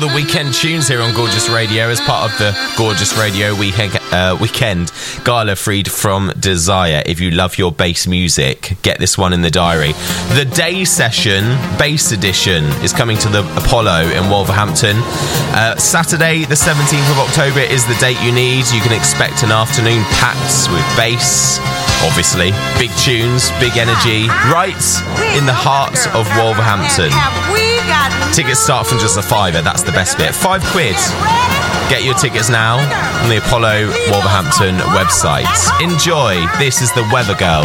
the weekend tunes here on Gorgeous Radio as part of the Gorgeous Radio weekend gala freed from desire. If you love your bass music, get this one in the diary. The day session, bass edition, is coming to the Apollo in Wolverhampton. Saturday, the 17th of October is the date you need. You can expect an afternoon packed with bass. Obviously, big tunes, big energy, right in the heart of Wolverhampton. Tickets start from just £5. That's the best bit. £5. Get your tickets now on the Apollo Wolverhampton website. Enjoy. This is the Weather Girl.